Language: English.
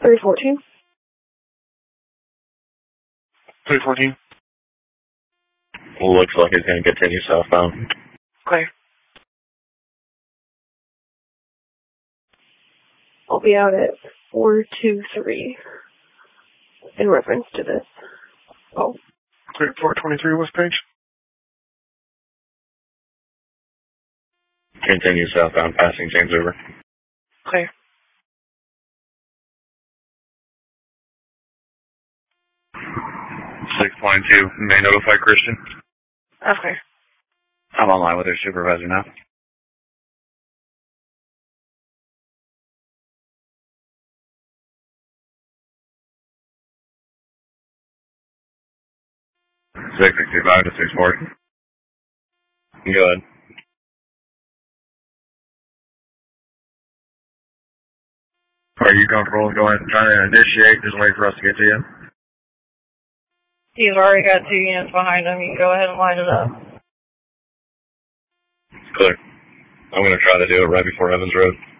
314. 314. Looks like it's going to continue southbound. Clear. I'll be out at 423 in reference to this. Oh. Clear 423 West Page. Continue southbound, passing James River. Clear. .2, may notify Christian. Okay. I'm online with their supervisor now. .665 to 640. Go ahead. Are you comfortable with going trying to initiate? Just wait for us to get to you. He's already got 2 units behind him. You can go ahead and line it up. Clear. I'm going to try to do it right before Evans Road.